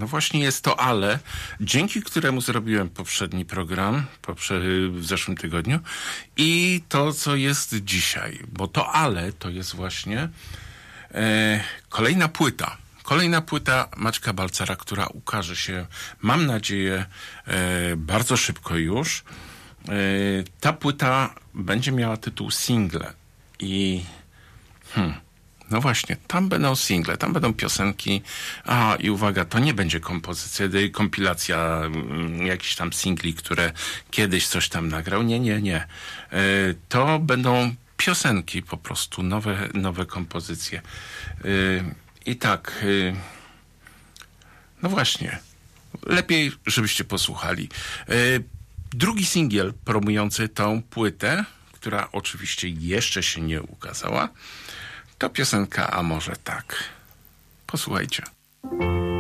No właśnie jest to ale, dzięki któremu zrobiłem poprzedni program w zeszłym tygodniu i to, co jest dzisiaj. Bo to ale to jest właśnie kolejna płyta. Kolejna płyta Maćka Balcara, która ukaże się, mam nadzieję, bardzo szybko już. Ta płyta będzie miała tytuł Single i no właśnie, tam będą single, tam będą piosenki. I uwaga, to nie będzie kompilacja jakichś tam singli, które kiedyś coś tam nagrał. Nie. To będą piosenki po prostu, nowe kompozycje. I tak, no właśnie, lepiej, żebyście posłuchali. Drugi singiel promujący tą płytę, która oczywiście jeszcze się nie ukazała, to piosenka A może tak. Posłuchajcie.